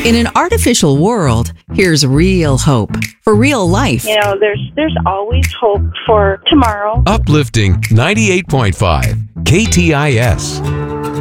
In an artificial world, here's real hope for real life. You know, there's always hope for tomorrow. Uplifting 98.5 KTIS.